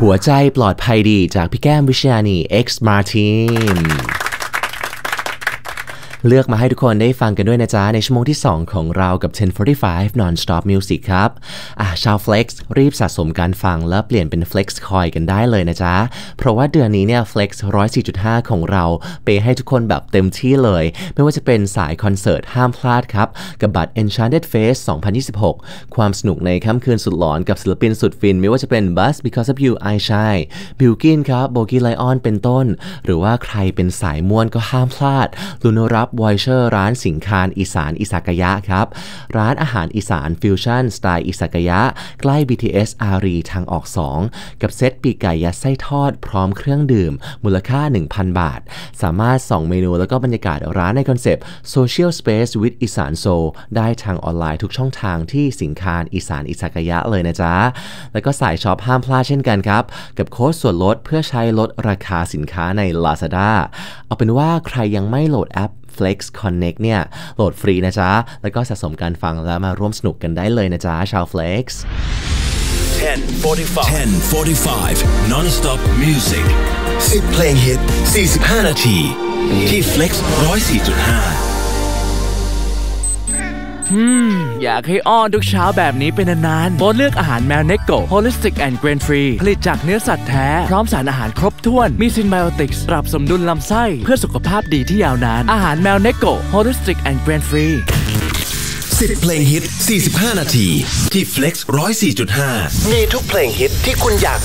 หัวใจปลอดภัยดีจากพี่แก้มวิชญานี X Martinเลือกมาให้ทุกคนได้ฟังกันด้วยนะจ๊ะในชั่วโมงที่2ของเรากับ 1045 Non-Stop Music ครับชาว Flex รีบสะสมการฟังแล้วเปลี่ยนเป็น Flex Coin กันได้เลยนะจ๊ะเพราะว่าเดือนนี้เนี่ย Flex 104.5 ของเราเปย์ให้ทุกคนแบบเต็มที่เลยไม่ว่าจะเป็นสายคอนเสิร์ตห้ามพลาดครับกับบัตร Enchanted Fest 2026 ความสนุกในค่ำคืนสุดหลอนกับศิลปินสุดฟินไม่ว่าจะเป็น Buzz Because of You I Shine Bilkin ครับโบกี้ไลออนเป็นต้นหรือว่าใครเป็นสายม่วนก็ห้ามพลาดลุ้นรับวอยเชอร์ร้านสิงคารอีสานอิซากายะครับร้านอาหารอีสานฟิวชั่นสไตล์อิซากายะใกล้ BTS อารีทางออก2กับเซตปีกไก่ยัดไส้ทอดพร้อมเครื่องดื่มมูลค่า 1,000 บาทสามารถส่องเมนูแล้วก็บรรยากาศร้านในคอนเซปต์ Social Space with อีสานโซได้ทางออนไลน์ทุกช่องทางที่สิงคารอีสานอิซากายะเลยนะจ๊ะแล้วก็สายช็อปห้ามพลาดเช่นกันครับกับโค้ดส่วนลดเพื่อใช้ลดราคาสินค้าใน Lazada เอาเป็นว่าใครยังไม่โหลดแอปFlex Connect เนี่ยโหลดฟรีนะจ๊ะแล้วก็สะสมการฟังแล้วมาร่วมสนุกกันได้เลยนะจ๊ะชาว Flex 10:45 Non-Stop Music 10 เพลงฮิต45 นาทีที่ Flex 104.5 อยากให้อ้อนทุกเช้าแบบนี้เป็นนานๆโบเลือกอาหารแมวเนโก Holistic and Grain Free ผลิตจากเนื้อสัตว์แท้พร้อมสารอาหารครบถ้วนมีซินไบโอติกส์ปรับสมดุลลำไส้เพื่อสุขภาพดีที่ยาวนานอาหารแมวเนโก Holistic and Grain Free 10 เพลงฮิต45 นาทีที่ Flex 104.5มีทุกเพลงฮิตที่คุณอยาก